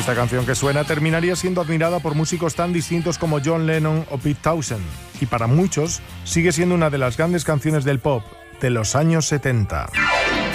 Esta canción que suena terminaría siendo admirada por músicos tan distintos como John Lennon o Pete Townshend, y para muchos sigue siendo una de las grandes canciones del pop de los años 70.